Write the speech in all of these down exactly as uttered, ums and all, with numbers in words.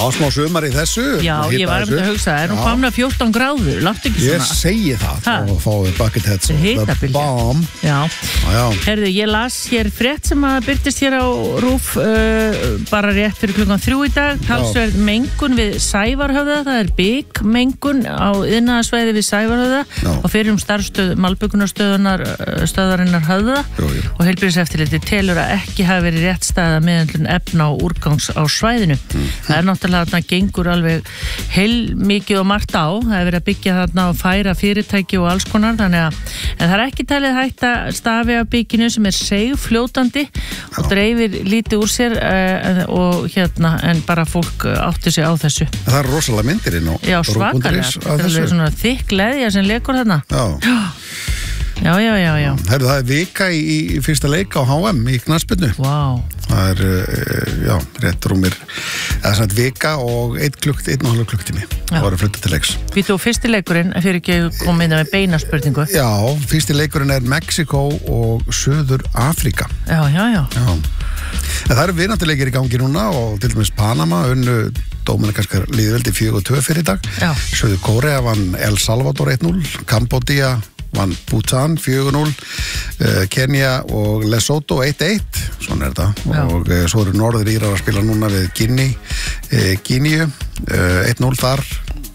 smá sumar í þessu. Já, ég var um að hugsa, er nú komna fjórtán gráður, láttu ekki svona. Ég segi það, og fáið Bucketheads og The Bomb. Já, já. Herðu, ég las hér frétt sem að byrtist hér á RÚV uh, bara rétt fyrir klukkan þrjú í dag, talsverð mengun við Sævarhöfða, það er byggmengun á iðnaðarsvæði við Sævarhöfða já. Og fyrir um starfstöð Malbökunarstöðunar stöðarinnar Höfða jú, jú. Og heilbrigðiseftirlitið telur að ekki hafi verið rétt staða meðan efna og úrgangs á svæðinu. Mm. Það er náttúrulega þarna gengur alveg heil mikið og margt á. Það er verið að byggja þarna og færa fyrirtæki og alls konar, þannig að en það er ekki talið hægt að stafi af bygginu sem er seigfljótandi og dreifir lítið úr sér uh, og hérna en bara fólk átti sig á þessu. Það er rosalega myndir inn á Já, svakalega. Það er svona þykk leðja sem lekur þarna. Já. Já, já, já, já. Herru, það er vika í, í fyrsta leik á H M í knattspyrnu. Vá. Wow. Það er, já, rétt rúmir, eða svona vika og einn klukkt, einn og halv klukktími. Það var að flytta til leiks. Við þú fyrsti leikurinn, fyrir ekki að koma inn með beina spurningu. Já, fyrsti leikurinn er Mexiko og Suður Afríka. Já, já, já. Já. En það eru vináttuleikir í gangi núna og til dæmis Panama unnu Dóminikanskar liðveldi fjögur tvö fyrir í dag. Já. Suður Kórea vann El Salvador eitt núll, Kambodía vann Bhutan fjögur núll, uh, Kenya og Lesotho eitt eitt, svona er þetta. Já. Og uh, svo eru Norður Írar að spila núna við Guinea, uh, Guinea uh, eitt núll þar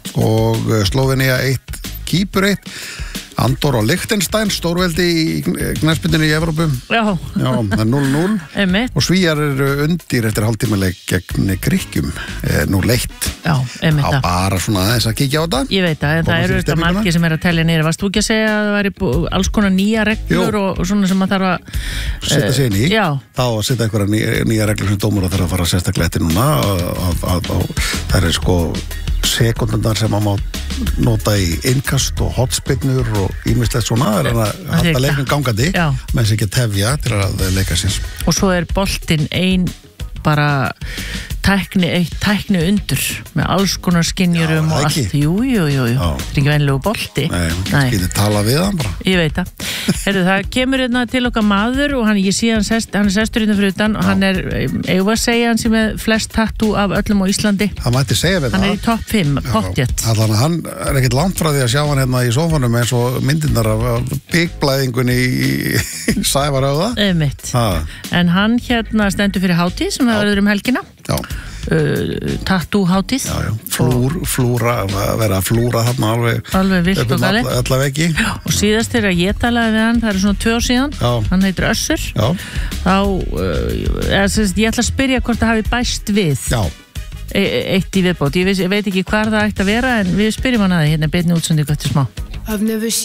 og uh, Slovenia eitt, Kýpur eitt, Andor og Liechtenstein, stórveldi í knattspyrnunni í Evrópu. Já. Já, það er núll núll. Einmitt. Og Svíar eru undir eftir hálftímaleik gegn Grikkjum, eh, núll eitt. Já, einmitt. Já, bara svona aðeins að kíkja á þetta. Ég veit það, en það eru þetta margir sem er að telja niður. Varst þú ekki að segja að það væri alls konar nýja reglur og, og svona sem að þarf að... Setja sig inn í. Já. Þá að setja einhverja nýja, nýja reglur sem dómur að þarf að fara sérstaklega eftir núna. Að, að, að, það er sko sekundundar sem að má nota í innkast og hotspinnur og ýmislegt svona, það er að halda leiknum gangandi menn sem ekki tefja til að leika síns. Og svo er boltinn ein bara tækni, eitt tækni undur með alls konar skinjurum og allt. Jú, jú, jú, jú. Það er ekki venlegu bolti. Nei, það getur talað við hann bara. Ég veit það. Heyrðu, það kemur hérna til okkar maður og hann, ég sé hann, sest, hann er sestur hérna fyrir utan og hann er, eigum að segja hann sem er flest tattoo af öllum á Íslandi. Það mætti segja við það. Hann er í topp fimm, pottjett. Allan hann er ekkert langt frá því að sjá hann hérna í sófanum eins og myndirnar af byggblæðingunni í, í Sævarhöfða. Einmitt. En hann hérna stendur fyrir hátíð sem það verður um helgina. Já. Uh, tattoo hátíð. Já, já, flúr, flúra, að vera að flúra þarna alveg alveg vilt og gali allaveg ekki. Og síðast er að ég talaði við hann, það er svona tvö ár síðan. Já. Hann heitir Össur. Já. Þá, uh, eða, sérst, ég ætla að spyrja hvort það hafi bæst við. Já. E eitt í viðbót, ég, veist, ég veit ekki hvar það ætti að vera en við spyrjum hann að það hérna beinni útsendingu eftir smá.